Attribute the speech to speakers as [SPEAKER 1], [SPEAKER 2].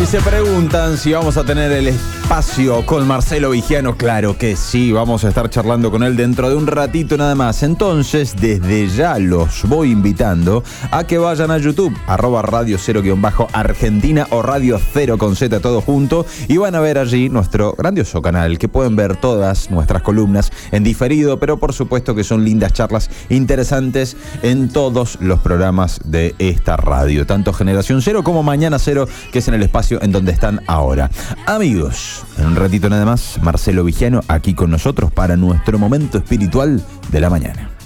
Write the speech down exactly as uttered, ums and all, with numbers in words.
[SPEAKER 1] Si se preguntan si vamos a tener el espacio con Marcelo Vigiano, claro que sí, vamos a estar charlando con él dentro de un ratito nada más. Entonces, desde ya los voy invitando a que vayan a YouTube, arroba Radio Cero guión bajo Argentina o Radio Cero con Z todo junto, y van a ver allí nuestro grandioso canal, que pueden ver todas nuestras columnas en diferido, pero por supuesto que son lindas charlas interesantes en todos los programas de esta radio, tanto Generación Cero como Mañana Cero, que es en el espacio en donde están ahora. Amigos, en un ratito nada más, Marcelo Vigiano aquí con nosotros para nuestro momento espiritual de la mañana.